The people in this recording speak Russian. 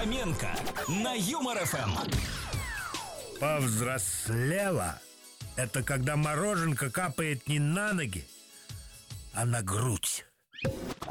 Фоменко на Юмор ФМ. Повзрослела — это когда мороженка капает не на ноги, а на грудь.